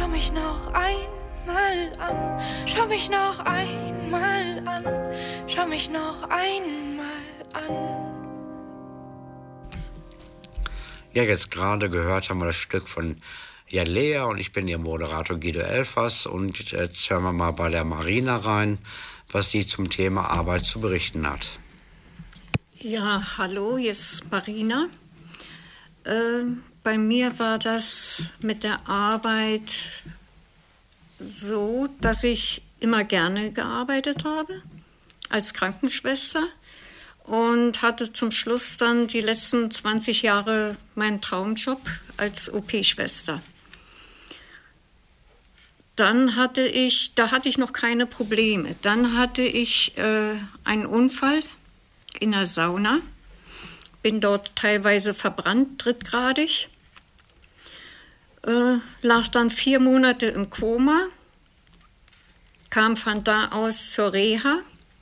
mich noch einmal an, schau mich noch einmal an, schau mich noch einmal an. Ja, jetzt gerade gehört haben wir das Stück von Lea und ich bin ihr Moderator Guido Elfers und jetzt hören wir mal bei der Marina rein, was sie zum Thema Arbeit zu berichten hat. Ja, hallo, hier ist Marina. Bei mir war das mit der Arbeit so, dass ich immer gerne gearbeitet habe als Krankenschwester und hatte zum Schluss dann die letzten 20 Jahre meinen Traumjob als OP-Schwester. Da hatte ich noch keine Probleme. Dann hatte ich einen Unfall in der Sauna, bin dort teilweise verbrannt, drittgradig, lag dann 4 Monate im Koma, kam von da aus zur Reha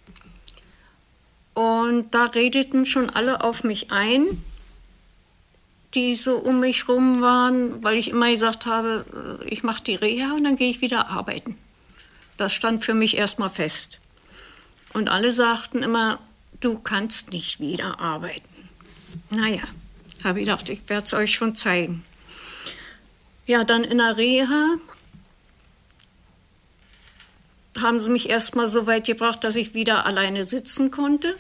und da redeten schon alle auf mich ein, die so um mich rum waren, weil ich immer gesagt habe, ich mache die Reha und dann gehe ich wieder arbeiten. Das stand für mich erstmal fest. Und alle sagten immer, du kannst nicht wieder arbeiten. Naja, habe ich gedacht, ich werde es euch schon zeigen. Ja, dann in der Reha haben sie mich erstmal so weit gebracht, dass ich wieder alleine sitzen konnte.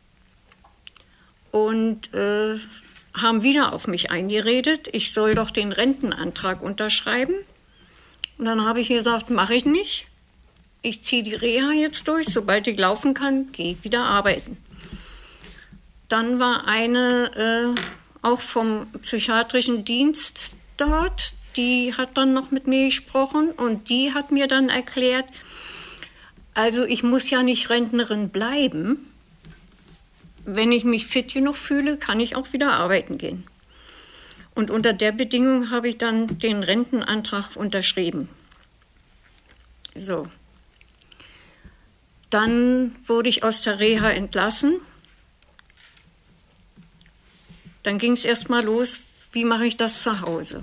Und haben wieder auf mich eingeredet, ich soll doch den Rentenantrag unterschreiben. Und dann habe ich gesagt, mache ich nicht. Ich ziehe die Reha jetzt durch, sobald ich laufen kann, gehe ich wieder arbeiten. Dann war eine auch vom psychiatrischen Dienst dort, die hat dann noch mit mir gesprochen und die hat mir dann erklärt, also ich muss ja nicht Rentnerin bleiben. Wenn ich mich fit genug fühle, kann ich auch wieder arbeiten gehen. Und unter der Bedingung habe ich dann den Rentenantrag unterschrieben. So. Dann wurde ich aus der Reha entlassen. Dann ging es erstmal los, wie mache ich das zu Hause?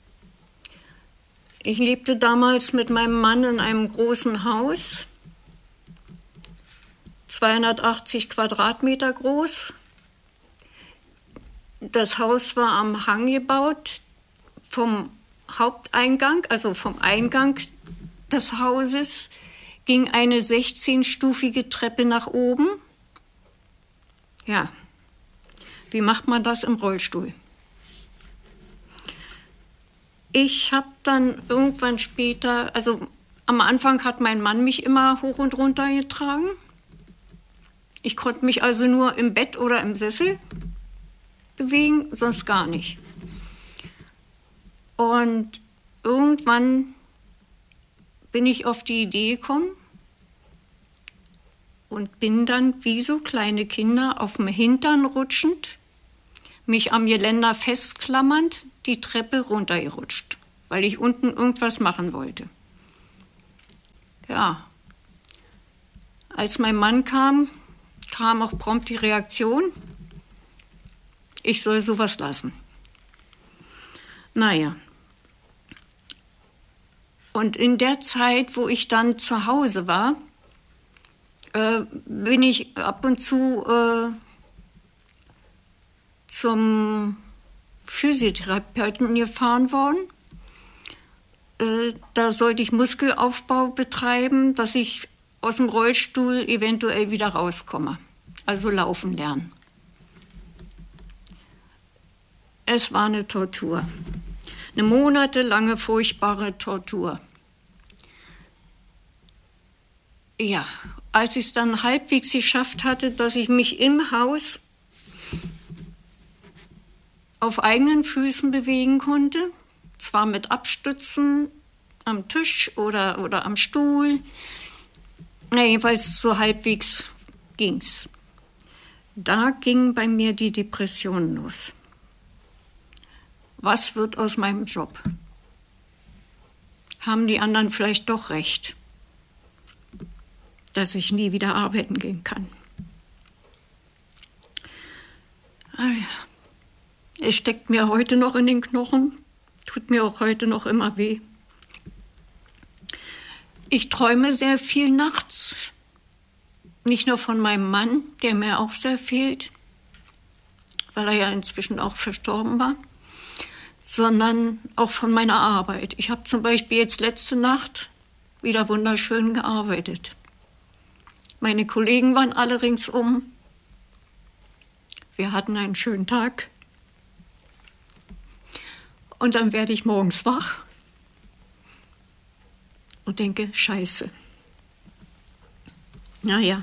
Ich lebte damals mit meinem Mann in einem großen Haus, 280 Quadratmeter groß. Das Haus war am Hang gebaut, vom Haupteingang, also vom Eingang des Hauses, ging eine 16-stufige Treppe nach oben. Ja, wie macht man das im Rollstuhl? Ich habe dann irgendwann später, also am Anfang hat mein Mann mich immer hoch und runter getragen. Ich konnte mich also nur im Bett oder im Sessel bewegen, sonst gar nicht. Und irgendwann bin ich auf die Idee gekommen und bin dann wie so kleine Kinder auf dem Hintern rutschend, mich am Geländer festklammernd, die Treppe runtergerutscht, weil ich unten irgendwas machen wollte. Ja, als mein Mann kam auch prompt die Reaktion, ich soll sowas lassen. Naja. Und in der Zeit, wo ich dann zu Hause war, bin ich ab und zu zum Physiotherapeuten gefahren worden. Da sollte ich Muskelaufbau betreiben, dass ich aus dem Rollstuhl eventuell wieder rauskomme. Also laufen lernen. Es war eine Tortur. Eine monatelange, furchtbare Tortur. Ja, als ich es dann halbwegs geschafft hatte, dass ich mich im Haus auf eigenen Füßen bewegen konnte, zwar mit Abstützen am Tisch oder am Stuhl, jedenfalls so halbwegs ging's. Da ging bei mir die Depression los. Was wird aus meinem Job? Haben die anderen vielleicht doch recht, dass ich nie wieder arbeiten gehen kann? Es steckt mir heute noch in den Knochen, tut mir auch heute noch immer weh. Ich träume sehr viel nachts. Nicht nur von meinem Mann, der mir auch sehr fehlt, weil er ja inzwischen auch verstorben war, sondern auch von meiner Arbeit. Ich habe zum Beispiel jetzt letzte Nacht wieder wunderschön gearbeitet. Meine Kollegen waren alle ringsum. Wir hatten einen schönen Tag. Und dann werde ich morgens wach und denke, Scheiße. Naja.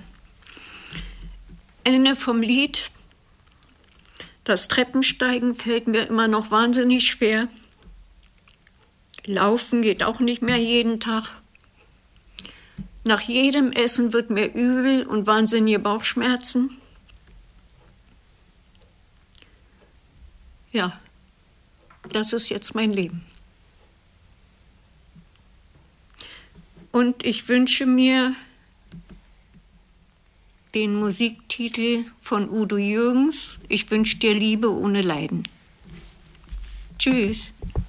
Ende vom Lied. Das Treppensteigen fällt mir immer noch wahnsinnig schwer. Laufen geht auch nicht mehr jeden Tag. Nach jedem Essen wird mir übel und wahnsinnige Bauchschmerzen. Ja, das ist jetzt mein Leben. Und ich wünsche mir den Musiktitel von Udo Jürgens, Ich wünsche dir Liebe ohne Leiden. Tschüss.